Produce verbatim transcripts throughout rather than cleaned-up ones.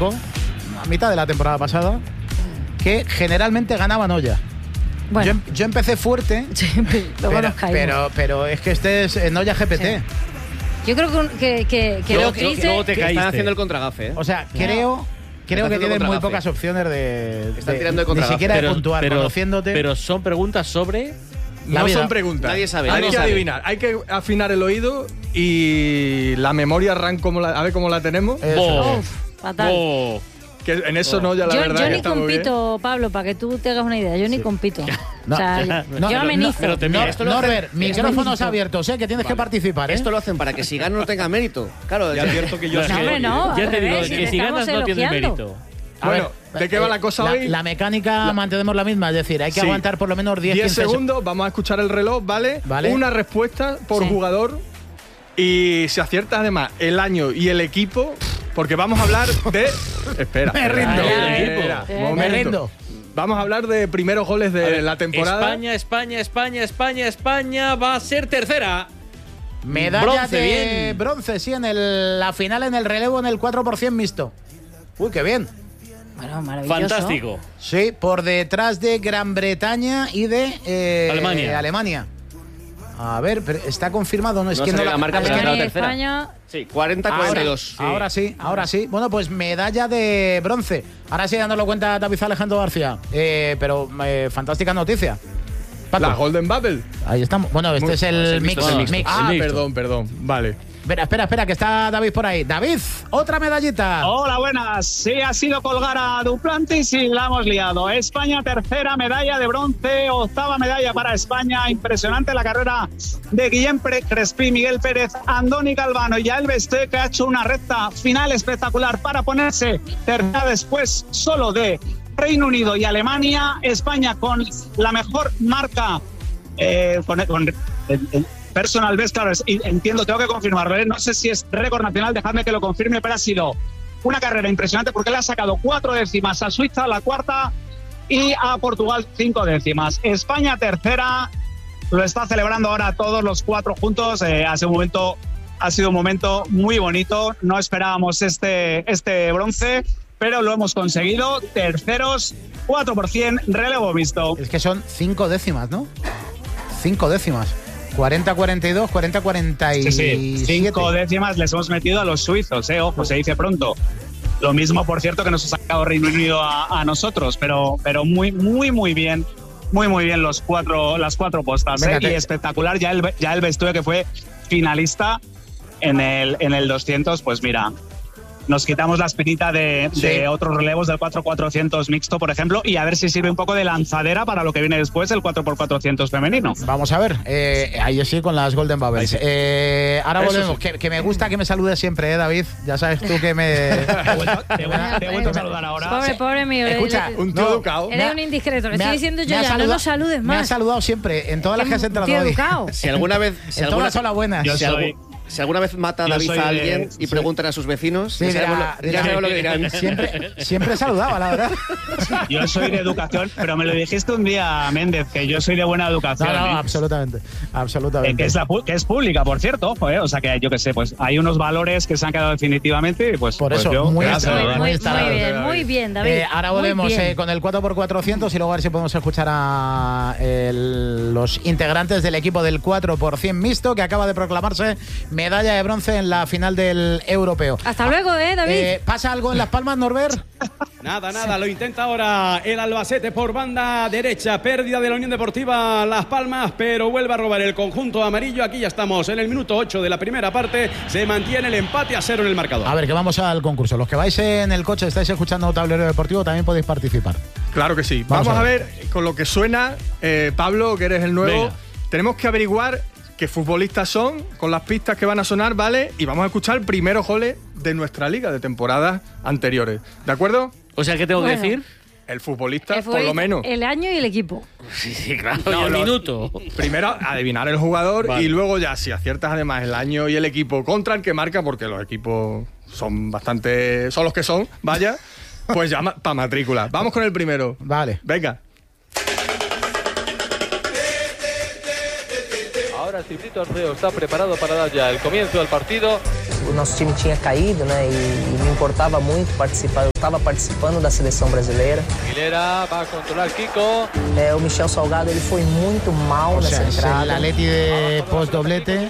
marcó a mitad de la temporada pasada, que generalmente ganaban olla. Bueno. Yo, yo empecé fuerte, luego pero, nos caímos. pero, pero es que este es en olla G P T. Sí. Yo creo que, que, que, que luego, lo que dice... luego te Están haciendo el contragafe, ¿eh? O sea, creo... Creo que tienen muy pocas opciones de, Están de, tirando de ni siquiera pero, de puntuar, pero, conociéndote. Pero son preguntas sobre... La no vida. son preguntas. Nadie sabe. Hay Nadie que sabe. adivinar. Hay que afinar el oído y la memoria RAM, como la, a ver cómo la tenemos. Oh. Uf, fatal. Oh. Que en eso no, ya la yo, verdad yo que ni está muy bien. compito, Pablo, para que tú te hagas una idea. Yo ni compito. No, o sea, no, yo, no, yo no, amenizo. pero te mira, No, Norbert, micrófonos abiertos, ¿eh? Que tienes Vale. que participar, ¿eh? Esto lo hacen para que si gano no tenga mérito. Claro, Ya advierto que yo No, soy- hombre, no. Ya al te digo, revés, que te si estamos ganas no tiene elogiando. mérito. A Bueno, ver, ¿de qué va eh, la cosa la, hoy? La mecánica La- mantenemos la misma, es decir, hay que Sí. aguantar por lo menos diez, diez quince segundos, vamos a escuchar el reloj, ¿vale? Vale. Una respuesta por Sí. jugador. Y si aciertas además el año y el equipo, porque vamos a hablar de... Espera. Me rindo. espera, El equipo. espera, Eh, un Me momento. rindo. Vamos a hablar de primeros goles de A ver, la temporada. España, España, España, España, España va a ser tercera. Medalla Bronce, de bien. bronce, sí, en el, la final en el relevo en el cuatro por ciento mixto. Uy, qué bien. Bueno, maravilloso. Fantástico. Sí, por detrás de Gran Bretaña y de eh, Alemania. Alemania. A ver, pero está confirmado, no es No que no sale la, la marca, pero Alemania la y tercera. España. Sí, cuarenta a cuarenta y dos. Ahora, ahora sí, ahora sí. Bueno, pues medalla de bronce. Ahora sí, dándolo cuenta David Alejandro García. Eh, pero eh, fantástica noticia. Paco. La Golden Bubble. Ahí estamos. Bueno, este Muy- es el, es el mix. mixto, es el mix. mixto. Ah, el mixto. perdón, perdón. Vale. Espera, espera, espera, que está David por ahí. David, otra medallita. Hola, buenas. Sí, ha sido colgar a Duplantis y la hemos liado. España, tercera medalla de bronce, octava medalla para España. Impresionante la carrera de Guillem Crespi, Miguel Pérez, Andoni Galvano y Alves Té, que ha hecho una recta final espectacular para ponerse tercera después solo de Reino Unido y Alemania. España con la mejor marca eh, con, con eh, eh, personal best, claro, es- y entiendo, tengo que confirmarlo, ¿eh? No sé si es récord nacional, dejadme que lo confirme, pero ha sido una carrera impresionante porque le ha sacado cuatro décimas a Suiza, la cuarta, y a Portugal cinco décimas. España tercera, lo está celebrando ahora todos los cuatro juntos. Eh, ha sido un momento, ha sido un momento muy bonito. No esperábamos este, este bronce, pero lo hemos conseguido. Terceros, cuatro por ciento, relevo visto. Es que son cinco décimas, ¿no? Cinco décimas. cuarenta cuarenta y dos, cuarenta cuarenta y Sí, siete. sí, cinco décimas les hemos metido a los suizos, eh, ojo, se dice pronto. Lo mismo, por cierto, que nos ha sacado Reino Unido a, a nosotros, pero, pero muy, muy, muy bien, muy, muy bien los cuatro, las cuatro postas. Venga, eh, te- y espectacular, ya el, ya el Bestue, que fue finalista en el, en el doscientos, pues mira, nos quitamos la espinita de, Sí. de otros relevos del cuatro por cuatrocientos mixto, por ejemplo, y a ver si sirve un poco de lanzadera para lo que viene después, el cuatro por cuatrocientos femenino. Vamos a ver, eh, ahí sí con las Golden Bubbles. Eh, ahora Eso volvemos, sí. que, que me gusta que me saludes siempre, ¿eh, David? Ya sabes tú que me... Te he vuelto, te he vuelto- te he vuelto a saludar ahora. Pobre, pobre mío. Escucha, eres- Un tío No, educado. me Eres ha- un indiscreto. Le me ha- estoy diciendo yo me ha ya, no saludado- nos saludes Me ha más. saludado siempre, en todas las que has entrado Tío hoy. educado. Si alguna vez, si En alguna, todas son las buenas. Yo si, soy- algu- si alguna vez mata a yo David soy a de- alguien y sí. preguntan a sus vecinos, Sí, ya sabemos, dirá- lo, ya dirá- sabemos lo que dirán. Siempre, siempre saludaba, la verdad. Yo soy de educación, pero me lo dijiste un día, Méndez, que yo soy de buena educación. No, no, ¿eh? absolutamente. Eh, Absolutamente. que, es la, pu- que es pública, por cierto, ojo, ¿eh? O sea que yo qué sé, pues hay unos valores que se han quedado definitivamente y pues Por pues eso, yo, muy gracias, bien, Muy, ¿verdad? muy, instalado, muy bien, David. muy bien, David. Eh, ahora Muy volvemos bien. eh, con el cuatro por cuatrocientos y luego a ver si podemos escuchar a el- los integrantes del equipo del cuatro por cien mixto, que acaba de proclamarse medalla de bronce en la final del europeo. Hasta luego, ¿eh, David? Eh, ¿Pasa algo en Las Palmas, Norbert? Nada, nada, lo intenta ahora el Albacete por banda derecha. Pérdida de la Unión Deportiva Las Palmas, pero vuelve a robar el conjunto amarillo. Aquí ya estamos en el minuto ocho de la primera parte. Se mantiene el empate a cero en el marcador. A ver, que vamos al concurso. Los que vais en el coche, estáis escuchando Tablero Deportivo, también podéis participar. Claro que sí. Vamos Vamos, a a ver con lo que suena, eh, Pablo, que eres el nuevo. Venga. Tenemos que averiguar qué futbolistas son con las pistas que van a sonar, ¿vale? Y vamos a escuchar primeros goles de nuestra liga de temporadas anteriores. ¿De acuerdo? O sea, ¿qué tengo Bueno. que decir? El futbolista, El por lo futbolista, menos. El año y el equipo. Sí, sí, claro. No, y el lo- minuto. Primero, adivinar el jugador Vale. y luego ya, si aciertas además el año y el equipo contra el que marca, porque los equipos son bastante... son los que son, vaya, pues ya para matrícula. Vamos con el primero. Vale. Venga. Ahora Brasil de torneo está preparado para dar ya el comienzo del partido. O nosso time tinha caído, né? E, e me importava muito participar. Eu estava participando da seleção brasileira. Aguilera va a controlar Kiko. É, o Michel Salgado ele foi muito mal O nessa sea, es entrada. el Atleti de post-doblete.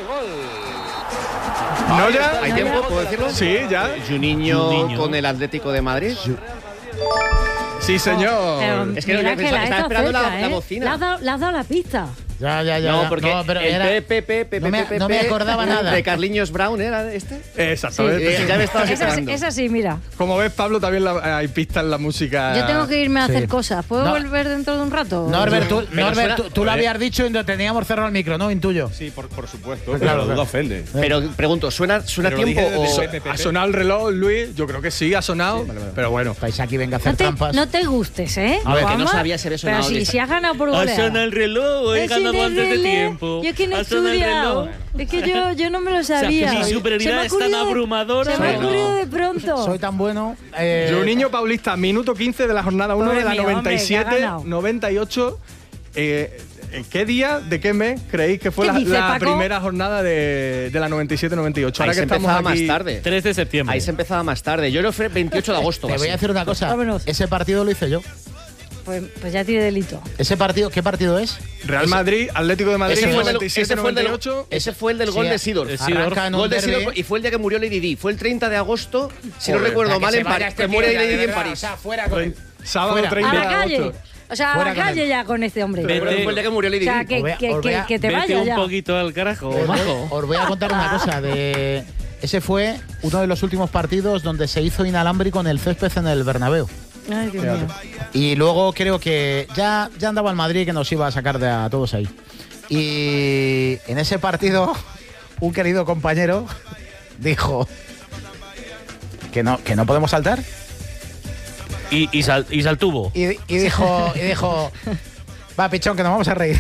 ¿No ya? ¿Hay tiempo? ¿Puedo decirlo? Sí, ya. Juninho, Juninho. con el Atlético de Madrid. Sí, señor. Pero, Es que Miguel estaba- Ángel, estaba está esperando la- cerca, la ¿eh? bocina. Le has dado, le has dado la pista. Ya, ya, ya. No, ya. porque No, pero el era- P P P P no me- P no me P acordaba nada. de Carliños Brown, ¿era este? Exactamente. Sí, ya me estaba Esa, esperando. esa sí, mira. Como ves, Pablo, también la- hay pistas en la música. Yo tengo que irme a Sí. hacer cosas. ¿Puedo No. volver dentro de un rato? Norbert, tú, Pero Norbert, suena- tú, tú lo habías dicho y no teníamos cerrado el micro, ¿no? Intuyo. Sí, por, por supuesto, Claro, pero la claro. duda ofende. Pero pregunto, ¿suena, suena Pero lo tiempo dije o...? desde P P P. ¿Ha sonado el reloj, Luis? Yo creo que sí, ha sonado. Pero bueno. Estáis aquí, venga a hacer No te, trampas. no te gustes, ¿eh? A ver, que no Juanma, sabía si había sonado Pero si, lista. si has ganado por Ha goleada. sonado el reloj, he Es ganado en el antes de reloj. tiempo. Yo que no he Ha sonado el estudiado. reloj. Es que yo, yo no me lo sabía. mi Se me superioridad ha es tan ocurrido de- abrumadora. Se me ha Soy- ocurrido no. de pronto. Soy tan bueno. Eh, Juninho Paulista, minuto quince de la jornada uno Pobre de la mío, noventa y hombre, que ha siete ganado. noventa y ocho. Eh, ¿En qué día, de qué mes creéis que fue ¿Qué la, dices, la Paco? primera jornada de, de la noventa y siete noventa y ocho? Ahí Ahora se que estamos empezaba aquí, más tarde. tres de septiembre. Ahí se empezaba más tarde. Yo creo que fue veintiocho de agosto. Te voy así. a decir una cosa. Vámonos. Ese partido lo hice yo. Pues, pues ya tiene delito. Ese partido, ¿qué partido es? Real Madrid, Atlético de Madrid, Ese fue, el del, noventa y siete ese, fue el del, noventa y ocho. ese fue el del Sí, gol de Sidorf. de Seedorf. Arranca en un Gol de derbi. Sidorf y fue el día que murió Lady Di. Fue el treinta de agosto, si no Joder, recuerdo Que mal, se en vaya París. este Que muere mierda, Lady de Di en verdad, París. O sea, fuera con él. Sábado Fuera. A treinta la de calle. agosto. O sea, a Fuera la con calle él. ya con este hombre. Vete. Fue el día que murió Lady O sea, Di. que, Os voy a- que, os voy a- que, que te Vete vaya un ya. poquito al carajo, Os voy- majo. Os voy a contar una cosa. De, ese fue uno de los últimos partidos donde se hizo inalámbrico en el césped en el Bernabéu. Ay, Dios mío. Y luego creo que ya, ya andaba el Madrid que nos iba a sacar de a todos ahí. Y en ese partido, un querido compañero dijo que no, que no podemos saltar. Y, y, sal- y saltuvo. Y, y dijo, y dijo, va, pichón, que nos vamos a reír.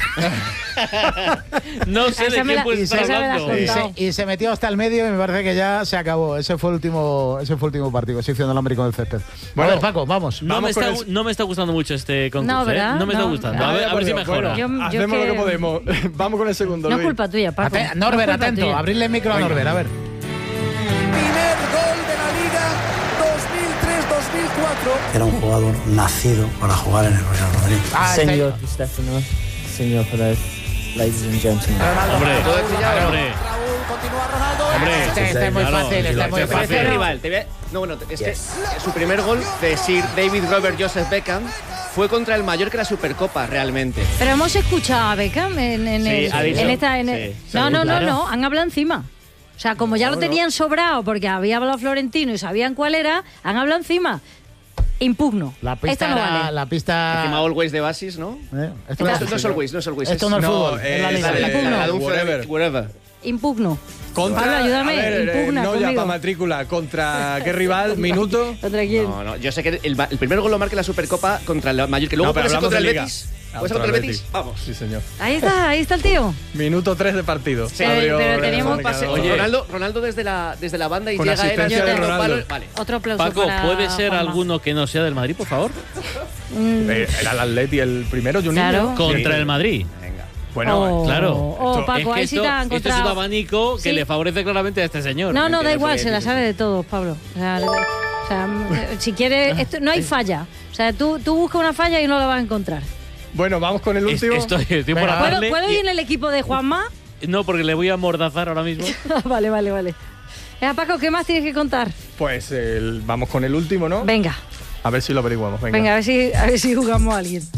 No sé Esa de me qué la- pues esa está me la has hablando. Y contado. se, y se metió hasta el medio y me parece que ya se acabó. Ese fue el último, ese fue el último partido. Se hizo inalámbrico en el césped. Bueno, a ver, Paco, vamos. No me, Vamos con está, el- no me está gustando mucho este concurso. No, ¿verdad? ¿eh? No me está No. gustando. A Ah, ver, ya a ver si por Dios. mejora. Bueno, Yo- yo hacemos lo que- que podemos. Vamos con el segundo, No es Luis. culpa tuya, Paco. Ate- No es Norbert, culpa atento. tuya. Abrirle el micro a Norbert, a ver. Primer gol de la Liga dos mil tres dos mil cuatro. Era un jugador nacido para jugar en el Real Madrid. Ah, este- Senhor Di Stefano, Senhor Perez, ladies and gentlemen. Hombre, hombre. Raúl, continúa Ronaldo. Hombre, Este, este es muy claro, fácil, este es muy este Te voy a decir fácil. el rival. Te voy a- No, bueno, es que su primer gol de Sir David Robert Joseph Beckham fue contra el Mallorca en la Supercopa, realmente. Pero hemos escuchado a Beckham en, en, Sí, el- ha dicho. en esta. en el- Sí, no, no, no, claro. no. Han hablado encima. O sea, como ya lo tenían sobrado porque había hablado Florentino y sabían cuál era, han hablado encima. Impugno. La pista Esto no era- vale. la pista. Encima Always de Basis, ¿no? Eh, esto No, no esto es- no es Always, no es Always. Esto no es No, fútbol, es la es, liga. eh, Impugno. La de un whatever. whatever. Impugno. Contra, Pablo, ayúdame, a ver, eh, impugna no ya conmigo. para matrícula. ¿Contra qué rival? ¿Minuto? ¿Contra quién? No, no, yo sé que el, el primer gol lo marca en la Supercopa contra el Mallorca. Luego No, pero puede ser hablamos contra de el Liga. Betis. Ah, ¿Puede ser contra el Betis? Betis. Vamos. Sí, señor. Ahí está, ahí está el tío. Minuto tres de partido. Pero- Abrió pero el teníamos- marcador. Oye. Ronaldo, Ronaldo desde la, desde la banda y Con llega él a asistencia de los Ronaldo. palos. Vale. Otro aplauso Paco, para ¿puede ser Juanma. alguno que no sea del Madrid, por favor? Mm, Eh, Era el Atleti el primero, Juninho. Claro. Contra Sí. el Madrid. Bueno, Oh, claro. Oh, Esto- Paco, es que ahí esto, sí te han esto es un encontrado. abanico que Sí. le favorece claramente a este señor. No, no, da Entiendo igual, que se la dices. sabe de todos, Pablo. O sea, le- o sea, mm, si quieres, esto, no hay falla. O sea, tú, tú buscas una falla y no la vas a encontrar. bueno, vamos con el Es- último. estoy, estoy por Venga. ¿Puedo, hablarle ¿puedo y- ir en el equipo de Juanma? No, porque le voy a mordazar ahora mismo. vale, vale, vale. Venga, Paco, ¿qué más tienes que contar? Pues el- vamos con el último, ¿no? Venga, A ver si lo averiguamos. Venga. venga, a ver si, a ver si jugamos a alguien.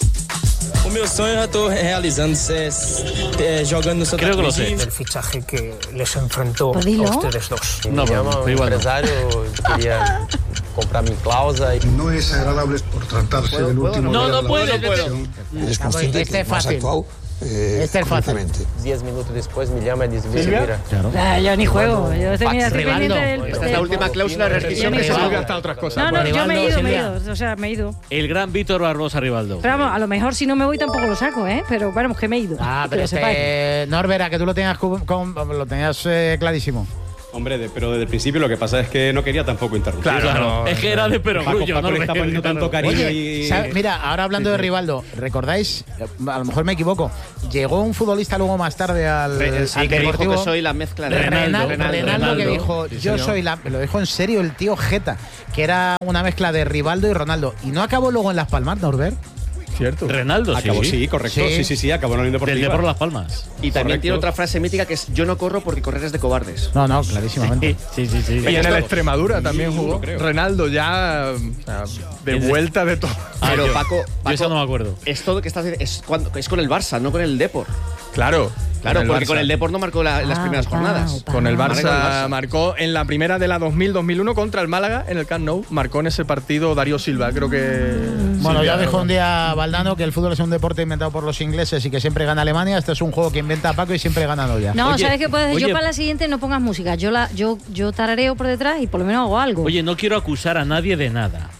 O meu sonho eu já estou realizando, é, é, jogando no Santa Creo que lo Cruz. sé. El fichaje que les enfrentó Pues dilo. a ustedes dos. No, pero igual no. empresário, queria comprar minha cláusula. No es agradable por tratarse del último No, día no de la puedo. competición. Eres consciente este es fácil. Este es fácil. Diez minutos depois me llama e diz: mira, Ah, yo ni juego. Yo estoy, mira, estoy Rivaldo. pendiente del. Esta es del- la última cláusula de rescisión Yo que me se iba. Silvia va. hasta otras cosas. No, no, yo me he Rivaldo, ido, me he Silvia. ido. O sea, me he ido. El gran Víctor Barbosa Rivaldo. Pero vamos, a lo mejor si no me voy tampoco lo saco, ¿eh? Pero bueno, que me he ido. Ah, Que pero lo sepáis. este, Norbert, a que tú lo tenías, cu- con- lo tenías eh, clarísimo. Hombre, de, pero desde el principio lo que pasa es que no quería tampoco interrumpir. Claro, claro. Es que era de Paco, perogrullo, Paco ¿no? le está poniendo tanto cariño. Oye, y... ¿sabe? Mira, ahora hablando Sí, de sí. Rivaldo, ¿recordáis? A lo mejor me equivoco. Llegó un futbolista luego más tarde al, Sí, al que dijo Deportivo. que soy la mezcla de Renaldo, Renaldo, Renaldo, que Renaldo. dijo, Sí, yo señor. soy la. Lo dijo en serio el tío Jeta, que era una mezcla de Rivaldo y Ronaldo. Y no acabó luego en Las Palmas, Norbert. Cierto. Renaldo, Acabó, sí. sí, correcto. Sí. Sí, sí, sí, acabó en la Unión Deportiva. Del Depor Las Palmas. Y también Correcto. tiene otra frase mítica que es: yo no corro porque correr es de cobardes. No, no, clarísimamente. Sí, sí, sí. Y en el Extremadura también jugó. Lo creo. Renaldo ya o sea, de vuelta de todo. Ah, Pero yo- Paco, Yo Paco eso no me acuerdo. es todo que estás es, cuando, es con el Barça, no con el Depor. Claro. Claro, con el porque Barça. con el Depor no marcó la- en las Ah, primeras opa, jornadas. opa. Con el Marcó el Barça Barça. marcó en la primera de la dos mil dos mil uno contra el Málaga en el Camp Nou. Marcó en ese partido Darío Silva, creo que. Bueno, Silva, ya dijo ¿no? un día Valdano que el fútbol es un deporte inventado por los ingleses y que siempre gana Alemania. Este es un juego que inventa Paco y siempre gana Noya. No, Oye, ¿sabes qué puedes hacer? Yo oye. para la siguiente no pongas música. Yo la yo yo tarareo por detrás y por lo menos hago algo. Oye, no quiero acusar a nadie de nada,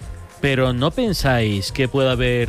pero ¿no pensáis que puede haber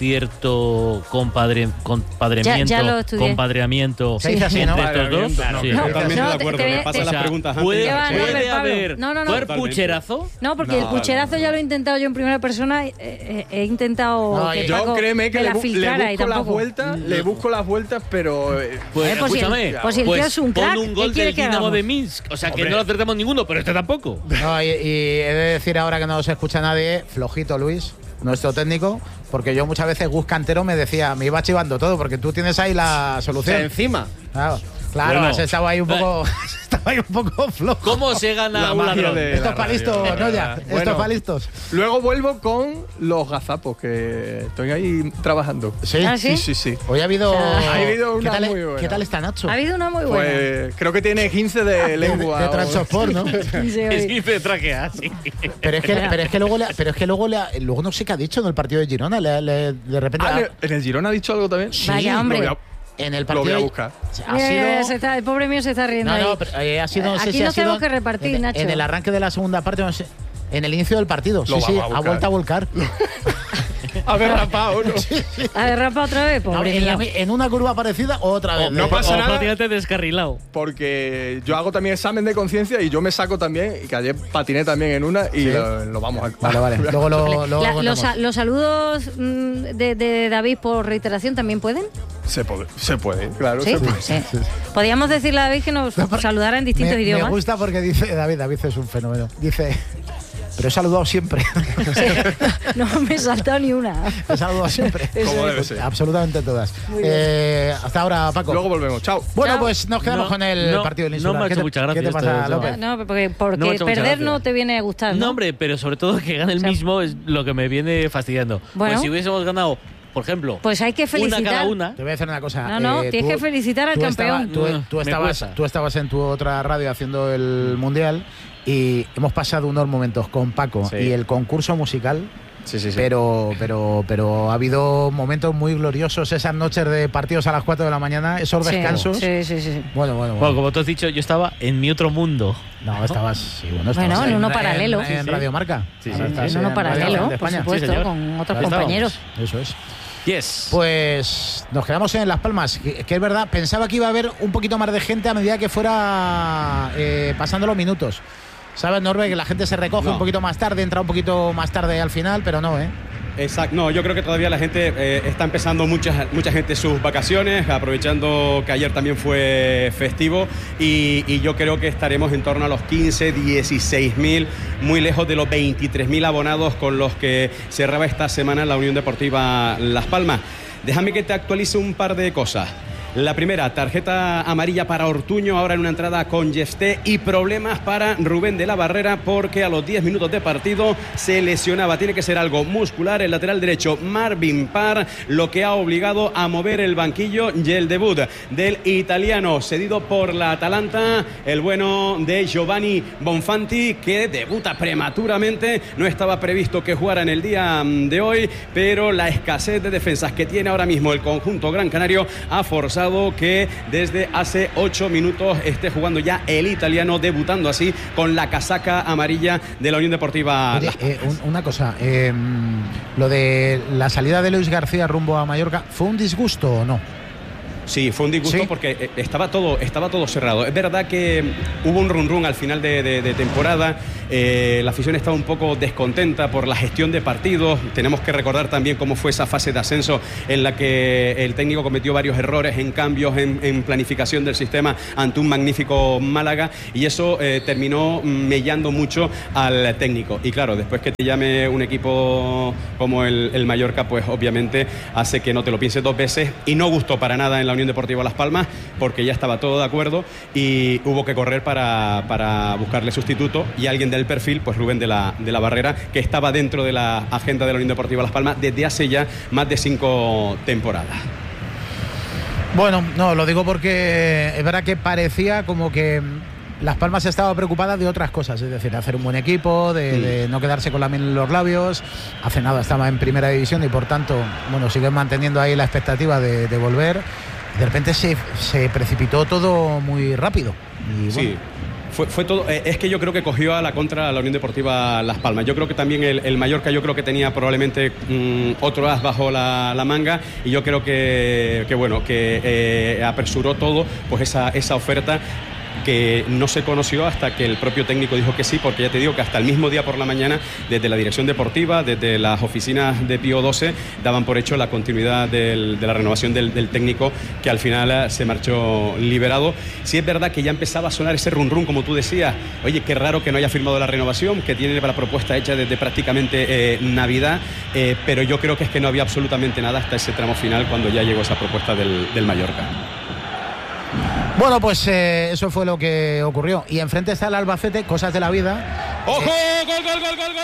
cierto compadre, compadremiento, Ya- ya lo estudié. compadreamiento Se dice así, ¿no? entre estos dos? Claro, Sí. No, totalmente No, de te- acuerdo. te- Me pasas te- las o sea, preguntas antes. ¿Puede, ¿Qué va, puede Norbert, Pablo? haber No, no, no. ¿puede Totalmente. pucherazo? No, porque el No, pucherazo ya lo he intentado yo en primera persona. eh, eh, he intentado No, que yo Paco Yo créeme que me le, la bu- le filtrara y busco las tampoco. vueltas, le busco las vueltas, pero eh, Pues, Eh, pues si el- escúchame, pues si el tío es un crack, pon un ¿qué gol quiere del que Dinamo hagamos? de Minsk. O sea, que Hombre. no lo acertamos ninguno, pero este tampoco. No, y, y he de decir ahora que no se escucha nadie, flojito Luis, nuestro técnico, porque yo muchas veces Gus Cantero me decía, me iba chivando todo, porque tú tienes ahí la O solución. sea, encima. Claro, claro, Bueno. has estado ahí un poco, has estado ahí un poco flojo. ¿Cómo se gana La un magia ladrón? de- Esto la es para radio, listos, la no ya. verdad. Esto Bueno. es para listos. luego vuelvo con los gazapos, que estoy ahí trabajando. Sí. ¿Ah, sí? Sí, sí, sí. Hoy ha habido. Ha habido ¿Qué una tal, muy buena. ¿Qué tal está Nacho? Ha habido una muy buena. Pues creo que tiene quince de lengua. de o- Transport, ¿no? Sí, Es hoy. que te traquea, sí. Pero es que, pero es que luego, le- pero es que luego, le ha- luego no sé qué ha dicho en el partido de Girona. le- le- de repente. Ah, ha- ¿en el- ¿en el Girona ha dicho algo también? Sí, Vaya, hombre. Lo voy en el Lo partido. voy a de- buscar. Ha Mira, mira, sido. se está- el pobre mío se está riendo No, ahí. no, pero eh, ha sido. No sé Aquí si ha nos sido tenemos que repartir, en, Nacho. En el arranque de la segunda parte, no sé, en el inicio del partido. Lo sí, sí, vamos a ha buscar. vuelto a volcar. A ver, rapado, ¿no? A ver, rapa otra vez, No, pobre en, la- mío. en una curva parecida, otra vez. no Eh, pasa O nada. prácticamente descarrilado. Porque yo hago también examen de conciencia y yo me saco también, y que ayer patiné también en una y Sí. lo, lo vamos a. Vale, vale. Luego lo. luego La- lo los, contamos. sa- los saludos mm, de, de David por reiteración también pueden. Se puede, se puede, claro, ¿Sí? se puede. Sí. Podríamos decirle a David que nos saludara en distintos me, idiomas. Me gusta porque dice David, David es un fenómeno. Dice, pero he saludado siempre. No me he saltado ni una. He saludado siempre. Eso Como es. debe ser. Absolutamente todas. Muy bien. Eh, hasta ahora, Paco. Luego volvemos, chao. bueno, Chao. pues nos quedamos No, con el no, partido del no Insular. me ha ¿Qué hecho te- mucha gracia ¿Qué te pasa, esto, López? No, porque, porque No me ha hecho mucha perder gracia. no te viene a gustar, ¿no? No, hombre, pero sobre todo que gane el O sea, mismo es lo que me viene fastidiando. Bueno. Pues si hubiésemos ganado, por ejemplo, Pues hay que una felicitar. cada una. Te voy a decir una cosa. No, no, eh, tienes tú- que felicitar al tú estaba- campeón. tú, Mm, tú me estabas, cuesta. tú estabas en tu otra radio haciendo el Mundial y hemos pasado unos momentos con Paco Sí. y el concurso musical. Sí, sí, sí. Pero, pero, pero ha habido momentos muy gloriosos, esas noches de partidos a las cuatro de la mañana, esos Sí, descansos. Sí, sí, sí. Bueno, bueno, Bueno, bueno. como tú has dicho, yo estaba en mi otro mundo. No, estabas, sí, bueno, estabas Bueno, en uno en, paralelo. En, Sí, en sí. Radio Marca. Sí, Ahora sí, estás En uno en paralelo, Radio por de España. supuesto, señor. con otros Ahí compañeros. estábamos. Eso es. Yes. Pues nos quedamos en Las Palmas, que, que es verdad, pensaba que iba a haber un poquito más de gente a medida que fuera eh, pasando los minutos. ¿Sabes, Norbe? Que la gente se recoge No. un poquito más tarde, entra un poquito más tarde al final, pero no, ¿eh? Exacto, no, yo creo que todavía la gente eh, está empezando mucha, mucha gente sus vacaciones, aprovechando que ayer también fue festivo y, y yo creo que estaremos en torno a los quince, dieciséis mil, muy lejos de los veintitrés mil abonados con los que cerraba esta semana la Unión Deportiva Las Palmas. Déjame que te actualice un par de cosas. La primera, tarjeta amarilla para Ortuño, ahora en una entrada con Yefté, y problemas para Rubén de la Barrera porque a los diez minutos de partido se lesionaba. Tiene que ser algo muscular. El lateral derecho, Marvin Parr, lo que ha obligado a mover el banquillo y el debut del italiano cedido por la Atalanta, el bueno de Giovanni Bonfanti, que debuta prematuramente. No estaba previsto que jugara en el día de hoy, pero la escasez de defensas que tiene ahora mismo el conjunto gran canario ha forzado que desde hace ocho minutos esté jugando ya el italiano, debutando así con la casaca amarilla de la Unión Deportiva. Oye, eh, un- una cosa, eh, lo de la salida de Luis García rumbo a Mallorca, ¿fue un disgusto o no? Sí, fue un disgusto ¿Sí? porque estaba todo, estaba todo cerrado. Es verdad que hubo un run run al final de, de, de temporada. Eh, la afición estaba un poco descontenta por la gestión de partidos. Tenemos que recordar también cómo fue esa fase de ascenso en la que el técnico cometió varios errores en cambios, en, en planificación del sistema ante un magnífico Málaga, y eso eh, terminó mellando mucho al técnico. Y claro, después que te llame un equipo como el, el Mallorca, pues obviamente hace que no te lo pienses dos veces, y no gustó para nada en la Unión Deportiva Las Palmas, porque ya estaba todo de acuerdo y hubo que correr para, para buscarle sustituto, y alguien del perfil, pues Rubén de la, de la Barrera, que estaba dentro de la agenda de la Unión Deportiva Las Palmas desde hace ya más de cinco temporadas. Bueno, no, lo digo porque es verdad que parecía como que Las Palmas estaba preocupada de otras cosas, es decir, de hacer un buen equipo, de, sí. de no quedarse con la miel en los labios. Hace nada estaba en primera división y por tanto, bueno, siguen manteniendo ahí la expectativa de, de volver. De repente se, se precipitó todo muy rápido. Y, bueno, sí. Fue, fue todo, eh, es que yo creo que cogió a la contra a la Unión Deportiva Las Palmas. Yo creo que también el, el Mallorca, yo creo que tenía probablemente mmm, otro as bajo la, la manga, y yo creo que, que bueno, que eh, apresuró todo, pues esa, esa oferta que no se conoció hasta que el propio técnico dijo que sí, porque ya te digo que hasta el mismo día por la mañana, desde la dirección deportiva, desde las oficinas de Pío doce, daban por hecho la continuidad del, de la renovación del, del técnico, que al final se marchó liberado. Sí es verdad que ya empezaba a sonar ese run run, como tú decías, oye, qué raro que no haya firmado la renovación, que tiene la propuesta hecha desde prácticamente eh, Navidad, eh, pero yo creo que es que no había absolutamente nada hasta ese tramo final, cuando ya llegó esa propuesta del, del Mallorca. Bueno, pues eh, eso fue lo que ocurrió. Y enfrente está el Albacete, cosas de la vida. ¡Ojo! ¡Gol, gol, gol, gol, gol!